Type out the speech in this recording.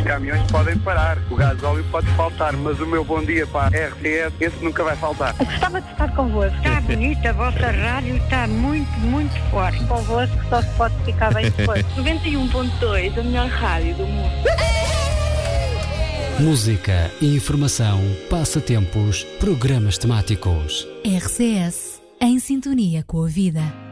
caminhões podem parar, o gasóleo pode faltar, mas o meu bom dia para a RTS, esse nunca vai faltar. Eu gostava de estar convosco. Está bonita, a vossa rádio está muito, muito forte. Convosco só se pode ficar bem depois. 91.2, a melhor rádio do mundo. Música, informação, passatempos, programas temáticos. RCS, em sintonia com a vida.